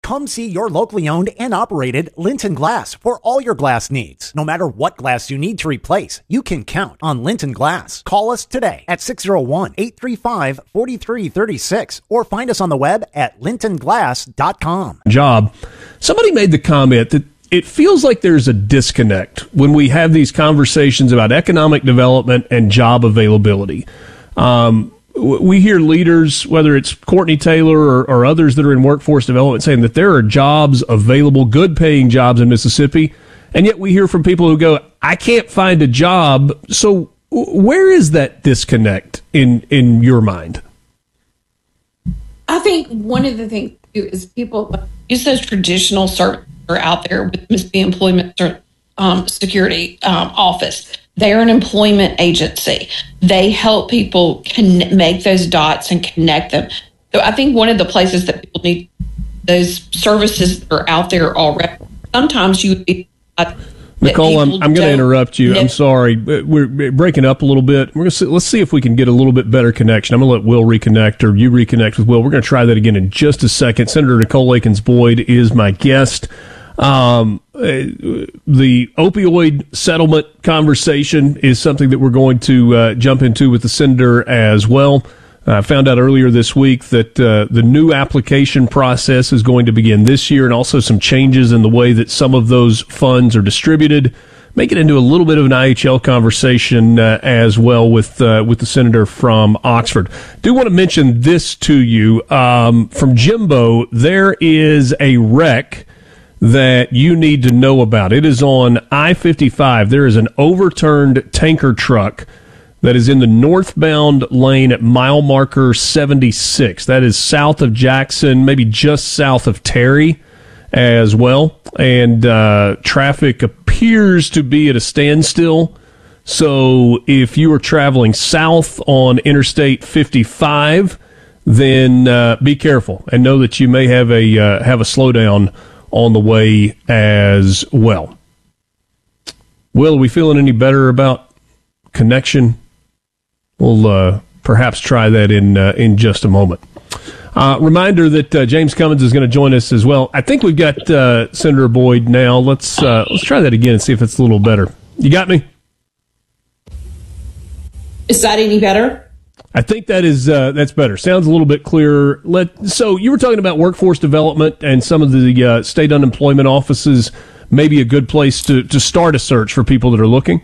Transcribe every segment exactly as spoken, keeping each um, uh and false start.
Come see your locally owned and operated Linton Glass for all your glass needs. No matter what glass you need to replace, you can count on Linton Glass. Call us today at six oh one, eight three five, four three three six or find us on the web at linton glass dot com. Job. Somebody made the comment that it feels like there's a disconnect when we have these conversations about economic development and job availability. Um, we hear leaders, whether it's Courtney Taylor or, or others that are in workforce development, saying that there are jobs available, good-paying jobs in Mississippi, and yet we hear from people who go, I can't find a job. So where is that disconnect in, in your mind? I think one of the things too is people use those traditional services that are out there with Mississippi Employment um, Security um, Office. They're an employment agency. They help people can make those dots and connect them. So I think one of the places that people need those services that are out there already. Sometimes you. Uh, Nicole, I'm, I'm going to interrupt you. I'm sorry. We're breaking up a little bit. We're going to let's see if we can get a little bit better connection. I'm going to let Will reconnect, or you reconnect with Will. We're going to try that again in just a second. Senator Nicole Akins-Boyd is my guest. Um, the opioid settlement conversation is something that we're going to uh, jump into with the senator as well. I uh, found out earlier this week that uh, the new application process is going to begin this year, and also some changes in the way that some of those funds are distributed. Make it into a little bit of an I H L conversation uh, as well with uh, with the senator from Oxford. Do want to mention this to you. Um, from Jimbo, there is a wreck that you need to know about. It is on I fifty-five. There is an overturned tanker truck that is in the northbound lane at mile marker seventy-six. That is south of Jackson, maybe just south of Terry as well. And uh, traffic appears to be at a standstill. So if you are traveling south on Interstate fifty-five, then uh, be careful and know that you may have a uh, have a slowdown on the way as well. Will, are we feeling any better about connection? We'll uh, perhaps try that in uh, in just a moment. Uh, reminder that uh, James Cummins is going to join us as well. I think we've got uh, Senator Boyd now. Let's uh, let's try that again and see if it's a little better. You got me? Is that any better? I think that is uh, that's better. Sounds a little bit clearer. Let so you were talking about workforce development and some of the uh, state unemployment offices. Maybe a good place to to start a search for people that are looking.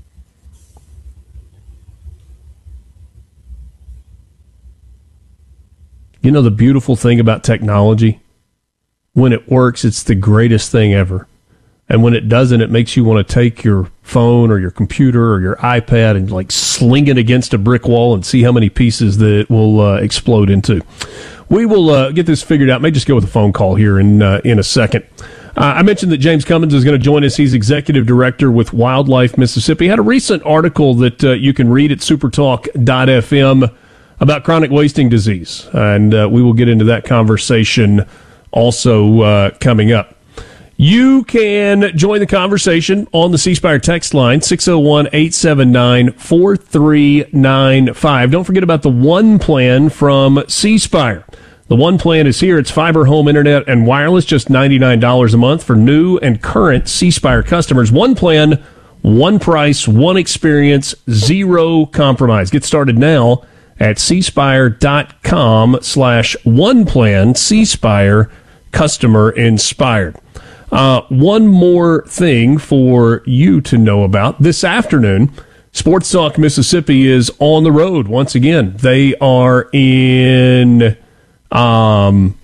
You know the beautiful thing about technology? When it works, it's the greatest thing ever. And when it doesn't, it makes you want to take your phone or your computer or your iPad and like sling it against a brick wall and see how many pieces that it will uh, explode into. We will uh, get this figured out. May just go with a phone call here in uh, in a second. Uh, I mentioned that James Cummins is going to join us. He's executive director with Wildlife Mississippi. He had a recent article that uh, you can read at supertalk dot f m about chronic wasting disease, and uh, we will get into that conversation also uh, coming up. You can join the conversation on the C Spire text line, six oh one, eight seven nine, four three nine five. Don't forget about the One Plan from C Spire. The One Plan is here. It's fiber, home, internet, and wireless, just ninety-nine dollars a month for new and current C Spire customers. One Plan, one price, one experience, zero compromise. Get started now at cspire.com slash one plan, C-Spire, customer inspired. Uh, one more thing for you to know about. This afternoon, Sports Talk Mississippi is on the road once again. They are in um,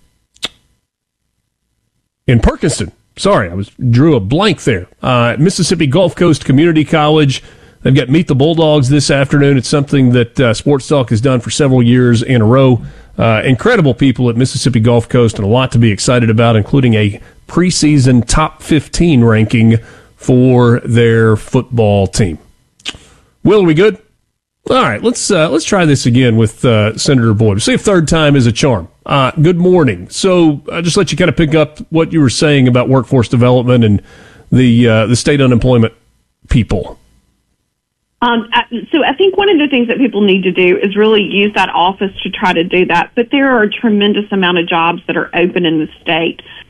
in Perkinston. Sorry, I was drew a blank there. Uh, Mississippi Gulf Coast Community College. They've got Meet the Bulldogs this afternoon. It's something that uh, Sports Talk has done for several years in a row. Uh, incredible people at Mississippi Gulf Coast and a lot to be excited about, including a preseason top fifteen ranking for their football team. Will, are we good? All right, let's uh, let's try this again with uh, Senator Boyd. See if third time is a charm. Uh, good morning. So I'll just let you kind of pick up what you were saying about workforce development and the uh, the state unemployment people. Um, so I think one of the things that people need to do is really use that office to try to do that. But there are a tremendous amount of jobs that are open in the state.